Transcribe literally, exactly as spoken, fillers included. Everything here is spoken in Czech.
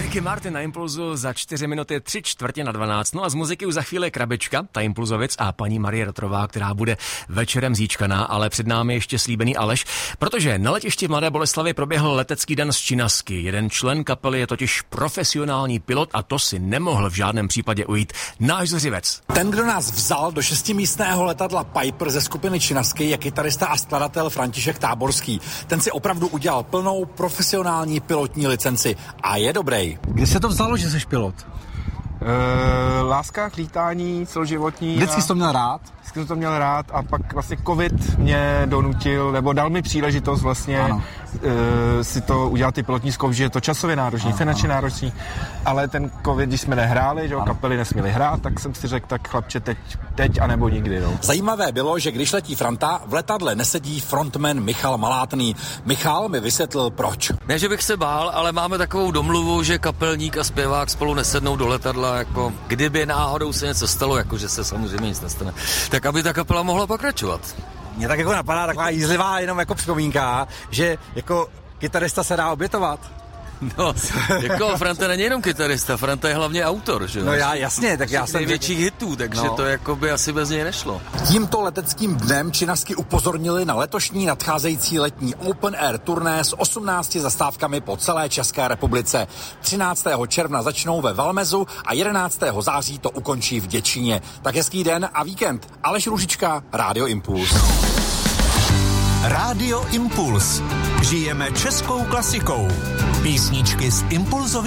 Ricky Martin na Impulzu za čtyři minuty tři čtvrtě na dvanáct. No a z muziky už za chvíli Krabička, ta Impulzovic a paní Marie Rotrová, která bude večerem zíčkaná, ale před námi ještě slíbený Aleš, protože na letišti v Mladé Boleslavi proběhl letecký den z Činasky. Jeden člen kapely je totiž profesionální pilot a to si nemohl v žádném případě ujít. Náš Zořivec. Ten, kdo nás vzal do šestimístného letadla Piper ze skupiny Činasky, je kytarista a skladatel František Táborský. Ten si opravdu udělal plnou profesionální pilotní licenci a je dobrý. Kdy se to vzalo, že jsi pilot? Uh, láska k lítání celoživotní. Vždycky jsi to měl rád? Vždycky jsem to měl rád a pak vlastně covid mě donutil, nebo dal mi příležitost vlastně uh, si to udělat ty pilotní zkoušky, že je to časově náročný, finančně náročný, ale ten covid, když jsme nehráli, že jo, kapely nesměli hrát, tak jsem si řekl, tak chlapče, teď, teď anebo nikdy. No. Zajímavé bylo, že když letí Franta, v letadle nesedí frontman Michal Malátný. Michal mi vysvětlil, proč. Ne, že bych se bál, ale máme takovou domluvu, že kapelník a zpěvák spolu nesednou do letadla, jako kdyby náhodou se něco stalo, jako že se samozřejmě nic nestane, tak aby ta kapela mohla pokračovat. Mně tak jako napadá taková jízlivá jenom jako připomínka, že jako kytarista se dá obětovat. No, jako Franta není jenom kytarista, Franta je hlavně autor, že? No já, jasně, tak já jsem... největších hitů, takže no. To jako by asi bez něj nešlo. Tímto leteckým dnem Činasky upozornili na letošní nadcházející letní Open Air turné s osmnácti zastávkami po celé České republice. třináctého června začnou ve Valmezu a jedenáctého září to ukončí v Děčíně. Tak hezký den a víkend. Aleš Růžička, Rádio Impuls. Rádio Impuls. Žijeme českou klasikou. Písničky z Impulzovy